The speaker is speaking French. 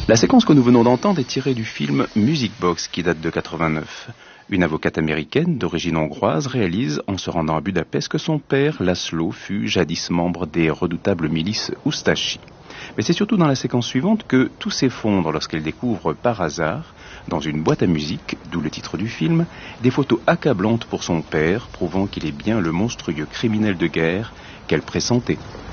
La séquence que nous venons d'entendre est tirée du film Music Box qui date de 89. Une avocate américaine d'origine hongroise réalise en se rendant à Budapest que son père, Laszlo, fut jadis membre des redoutables milices Ustashi. Mais c'est surtout dans la séquence suivante que tout s'effondre lorsqu'elle découvre par hasard, dans une boîte à musique, d'où le titre du film, des photos accablantes pour son père, prouvant qu'il est bien le monstrueux criminel de guerre qu'elle pressentait.